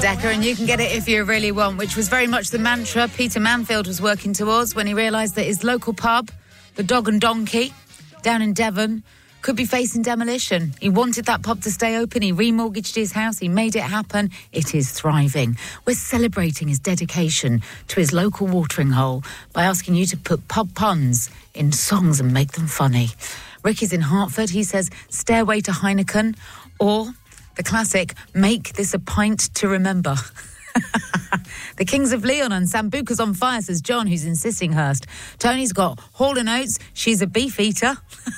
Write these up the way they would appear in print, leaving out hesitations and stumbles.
Decker, and you can get it if you really want, which was very much the mantra Peter Manfield was working towards when he realised that his local pub, the Dog and Donkey, down in Devon, could be facing demolition. He wanted that pub to stay open. He remortgaged his house. He made it happen. It is thriving. We're celebrating his dedication to his local watering hole by asking you to put pub puns in songs and make them funny. Ricky's in Hertford. He says, Stairway to Heineken, or the classic, Make This a Pint to Remember. The Kings of Leon and Sambuca's on fire, says John, who's in Sissinghurst. Tony's got Hall & Oates, She's a Beef Eater.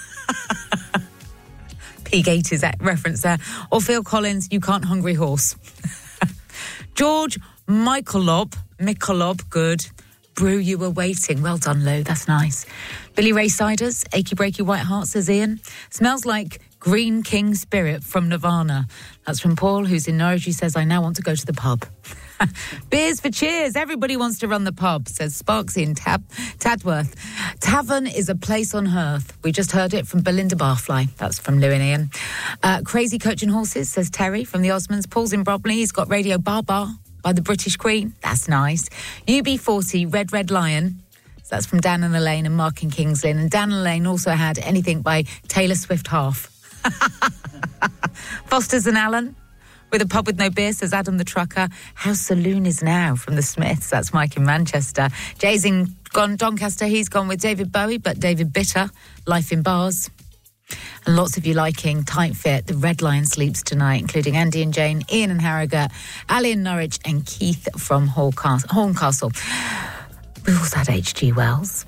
P-Gate is that reference there. Or Phil Collins, You Can't Hungry Horse. George Michelob, good. Brew You Were Waiting. Well done, Lou, that's nice. Billy Ray Ciders, Achy Breaky White Heart, says Ian. Smells like Green King Spirit from Nirvana. That's from Paul, who's in Norwich. He says, I now want to go to the pub. Beers for cheers. Everybody wants to run the pub, says Sparks in Tadworth. Tavern is a place on earth. We just heard it from Belinda Barfly. That's from Lou and Ian. Crazy Coaching Horses, says Terry from the Osmonds. Paul's in Bromley. He's got Radio Bar by the British Queen. That's nice. UB40, Red Lion. So that's from Dan and Elaine and Mark in King's Lynn. And Dan and Elaine also had anything by Taylor Swift Half. Foster's and Allen. With a pub with no beer, says Adam the Trucker. House Saloon is now from the Smiths. That's Mike in Manchester. Jay's in Doncaster. He's gone with David Bowie, but David Bitter, Life in Bars. And lots of you liking Tight Fit, The Red Lion Sleeps Tonight, including Andy and Jane, Ian and Harrogate, Ali in Norwich, and Keith from Horncastle. We've also had H.G. Bells,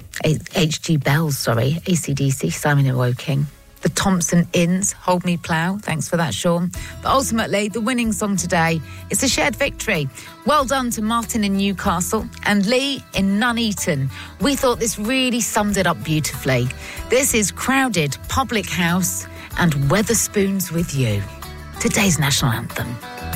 AC/DC, Simon and Woking. The Thompson Inns, Hold Me Plough. Thanks for that, Sean. But ultimately, the winning song today is a shared victory. Well done to Martin in Newcastle and Lee in Nuneaton. We thought this really summed it up beautifully. This is Crowded, Public House and Weatherspoons with You. Today's national anthem.